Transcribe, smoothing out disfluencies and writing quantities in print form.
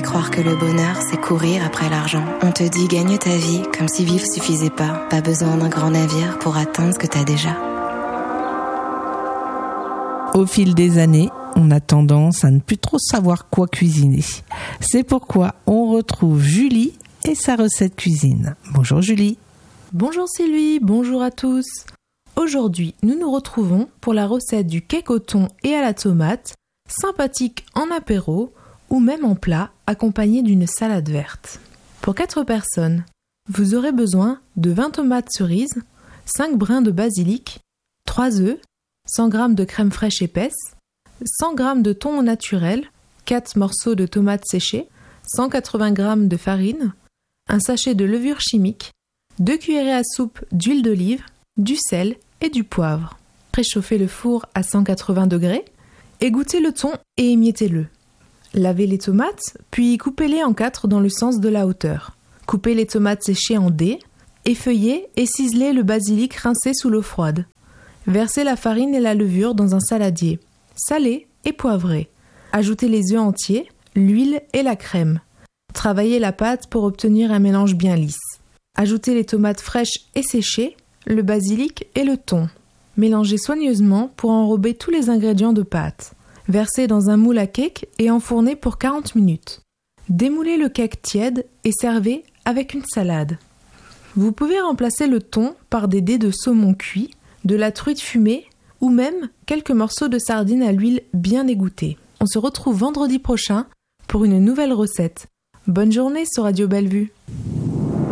croire que le bonheur, c'est courir après l'argent. On te dit gagne ta vie, comme si vivre suffisait pas. Pas besoin d'un grand navire pour atteindre ce que t'as déjà. Au fil des années, on a tendance à ne plus trop savoir quoi cuisiner. C'est pourquoi on retrouve Julie et sa recette cuisine. Bonjour Julie. Bonjour Sylvie, bonjour à tous. Aujourd'hui, nous nous retrouvons pour la recette du cake au thon et à la tomate, sympathique en apéro ou même en plat, accompagné d'une salade verte. Pour 4 personnes, vous aurez besoin de 20 tomates cerises, 5 brins de basilic, 3 œufs, 100 g de crème fraîche épaisse, 100 g de thon au naturel, 4 morceaux de tomates séchées, 180 g de farine, un sachet de levure chimique, 2 cuillerées à soupe d'huile d'olive, du sel et du poivre. Préchauffez le four à 180 degrés, égouttez le thon et émiettez-le. Lavez les tomates, puis coupez-les en 4 dans le sens de la hauteur. Coupez les tomates séchées en dés, effeuillez et ciselez le basilic rincé sous l'eau froide. Versez la farine et la levure dans un saladier, salé et poivré. Ajoutez les œufs entiers, l'huile et la crème. Travaillez la pâte pour obtenir un mélange bien lisse. Ajoutez les tomates fraîches et séchées, le basilic et le thon. Mélangez soigneusement pour enrober tous les ingrédients de pâte. Versez dans un moule à cake et enfournez pour 40 minutes. Démoulez le cake tiède et servez avec une salade. Vous pouvez remplacer le thon par des dés de saumon cuit, de la truite fumée ou même quelques morceaux de sardines à l'huile bien égouttée. On se retrouve vendredi prochain pour une nouvelle recette. Bonne journée sur Radio Bellevue.